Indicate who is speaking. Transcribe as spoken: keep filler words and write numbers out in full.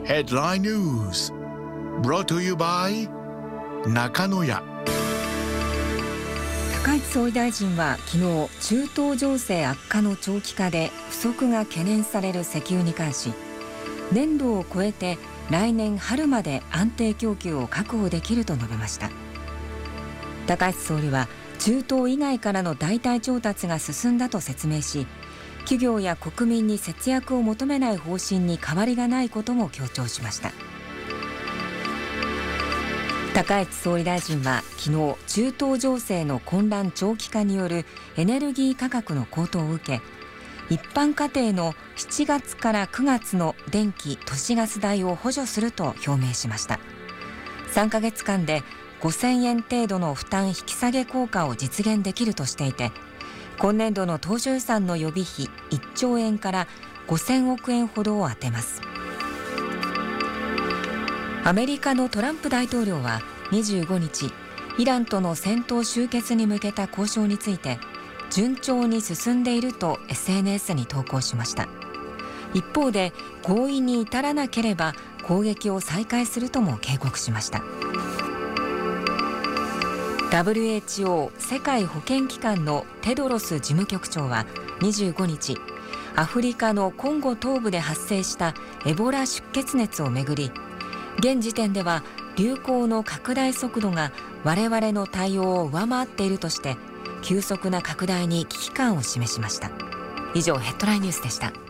Speaker 1: Headline News brought to you by 中野屋。
Speaker 2: 高市総理大臣は昨日、中東情勢悪化の長期化で不足が懸念される石油に関し、年度を超えて来年春まで安定供給を確保できると述べました。高市総理は中東以外からの代替調達が進んだと説明し、企業や国民に節約を求めない方針に変わりがないことも強調しました。高市総理大臣は昨日、中東情勢の混乱長期化によるエネルギー価格の高騰を受け、一般家庭のしちがつからくがつの電気・都市ガス代を補助すると表明しました。さんかげつかんでごせんえん程度の負担引き下げ効果を実現できるとしていて、今年度の当初予算の予備費いっちょうえんからごせんおくえんほどを充てます。アメリカのトランプ大統領はにじゅうごにち、イランとの戦闘終結に向けた交渉について順調に進んでいると エスエヌエス に投稿しました。一方で合意に至らなければ攻撃を再開するとも警告しました。 ダブリューエイチオー 世界保健機関のテドロス事務局長はにじゅうごにち、アフリカのコンゴ東部で発生したエボラ出血熱をめぐり、現時点では流行の拡大速度が我々の対応を上回っているとして、急速な拡大に危機感を示しました。以上、ヘッドラインニュースでした。